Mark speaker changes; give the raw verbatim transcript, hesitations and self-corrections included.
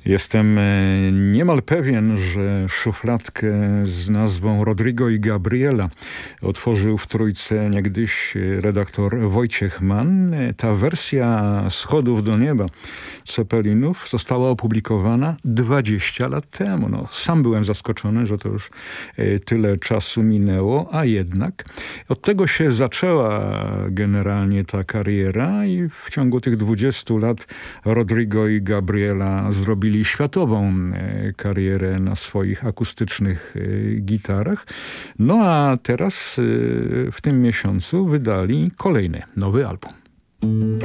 Speaker 1: Jestem niemal pewien, że szufladkę z nazwą Rodrigo i Gabriela otworzył w trójce niegdyś redaktor Wojciech Mann. Ta wersja Schodów do nieba Ceppelinów została opublikowana dwadzieścia lat temu. No, sam byłem zaskoczony, że to już tyle czasu minęło, a jednak od tego się zaczęła generalnie ta kariera i w ciągu tych dwudziestu lat Rodrigo i Gabriela zrobili światową karierę na swoich akustycznych gitarach. No a teraz w tym miesiącu wydali kolejny nowy album.